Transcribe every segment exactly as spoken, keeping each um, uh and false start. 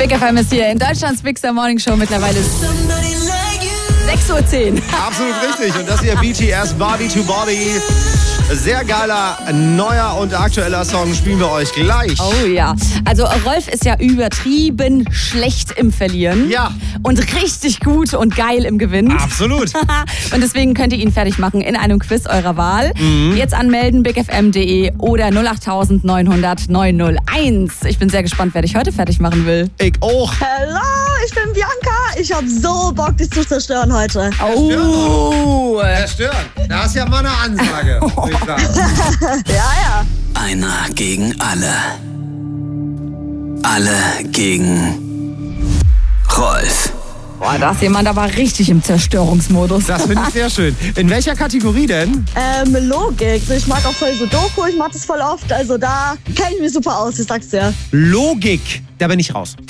Big F M ist hier in Deutschlands Big Star Morning Show mittlerweile sechs Uhr zehn. Absolut richtig. Und das hier B T S, Body to Body. Sehr geiler, neuer und aktueller Song spielen wir euch gleich. Oh ja. Also Rolf ist ja übertrieben schlecht im Verlieren. Ja. Und richtig gut und geil im Gewinn. Absolut. Und deswegen könnt ihr ihn fertig machen in einem Quiz eurer Wahl. Mhm. Jetzt anmelden, big f m punkt d e oder null acht neun null null neun null eins. Ich bin sehr gespannt, wer dich heute fertig machen will. Ich auch. Hallo, ich bin Bianca. Ich hab so Bock, dich zu zerstören heute. Oh. Zerstören. Das ist ja mal eine Ansage, würde ich sagen. Ja, ja. Einer gegen alle. Alle gegen Rolf. Boah, da ist jemand aber richtig im Zerstörungsmodus. Das finde ich sehr schön. In welcher Kategorie denn? Ähm, Logik. Ich mag auch voll Sudoku, ich mach das voll oft. Also da kenne ich mich super aus, ich sag's dir. Logik. Da bin ich raus.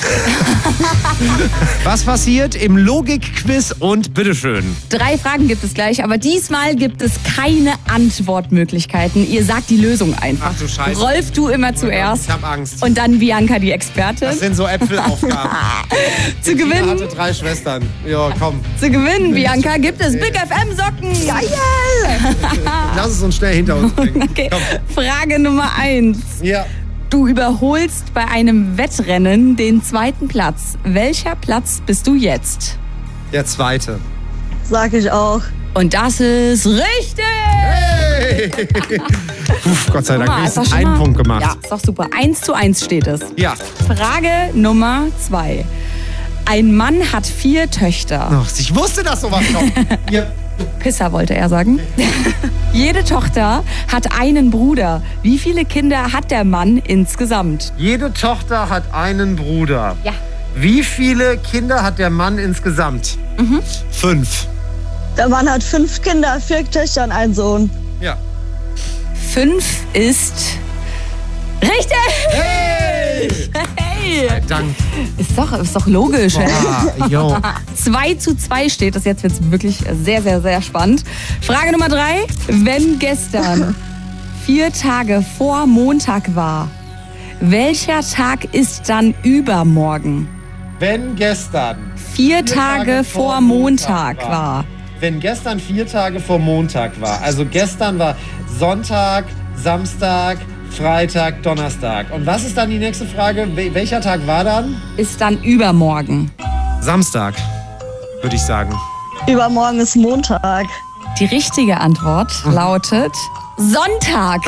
Was passiert im Logik-Quiz und bitteschön. Drei Fragen gibt es gleich, aber diesmal gibt es keine Antwortmöglichkeiten. Ihr sagt die Lösung einfach. Ach du Scheiße. Rolf, du immer zuerst. Ich hab Angst. Und dann Bianca, die Expertin. Das sind so Äpfelaufgaben. Zu Tina gewinnen, hatte drei Schwestern. Ja, komm. zu gewinnen, Bianca, gibt es Big F M Socken. Geil! Lass es uns schnell hinter uns bringen. Okay. Komm. Frage Nummer eins. Ja. Du überholst bei einem Wettrennen den zweiten Platz. Welcher Platz bist du jetzt? Der zweite. Sag ich auch. Und das ist richtig! Hey! Puh, Gott sei Dank, Guck mal, ist doch wenigstens schon einen mal- Punkt gemacht. Ja, ist doch super. Eins zu eins steht es. Ja. Frage Nummer zwei. Ein Mann hat vier Töchter. Ach, ich wusste, dass sowas kommt. Ihr Pisser wollte er sagen. Jede Tochter hat einen Bruder. Wie viele Kinder hat der Mann insgesamt? Jede Tochter hat einen Bruder. Ja. Wie viele Kinder hat der Mann insgesamt? Mhm. Fünf. Der Mann hat fünf Kinder, vier Töchter und einen Sohn. Ja. Fünf ist richtig. Hey! Hey. Dank. Ist doch, ist doch logisch. hä? Ah, jo. zwei zu zwei steht es. Jetzt wird es wirklich sehr, sehr, sehr spannend. Frage Nummer drei. Wenn gestern vier Tage vor Montag war, welcher Tag ist dann übermorgen? Wenn gestern Vier, Tage, vor Montag war. Wenn gestern vier Tage vor Montag war, also gestern war Sonntag, Samstag, Freitag, Donnerstag. Und was ist dann die nächste Frage? Wel- welcher Tag war dann? Ist dann übermorgen. Samstag, würde ich sagen. Übermorgen ist Montag. Die richtige Antwort lautet Sonntag.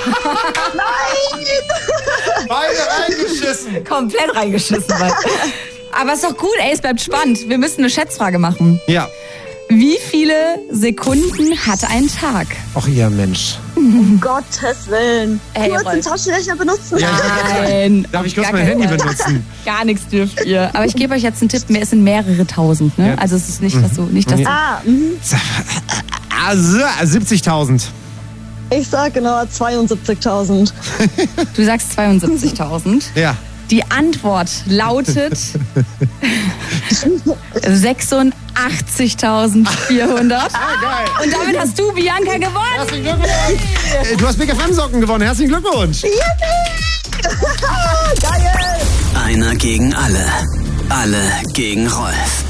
Beide reingeschissen. Komplett reingeschissen. Mann. Aber ist doch gut, ey, es bleibt spannend. Wir müssen eine Schätzfrage machen. Ja. Wie viele Sekunden hat ein Tag? Ach, ihr Mensch. Um Gottes Willen. Ey, du willst den Rolf. Taschenrechner benutzen? Nein. Darf ich kurz Gar mein kein- Handy benutzen? Gar nichts dürft ihr. Aber ich gebe euch jetzt einen Tipp. Es sind mehrere tausend. Ne? Ja. Also es ist nicht, dass du... Nicht, dass du Ah, mhm. Also, siebzigtausend. Ich sag genau zweiundsiebzigtausend. du sagst zweiundsiebzigtausend. Ja. Die Antwort lautet sechsundachtzigtausendvierhundert. Ah, geil. Und damit hast du, Bianca, gewonnen. Herzlichen Glückwunsch. Äh, Du hast Big F M Socken gewonnen. Herzlichen Glückwunsch. Geil! Einer gegen alle. Alle gegen Rolf.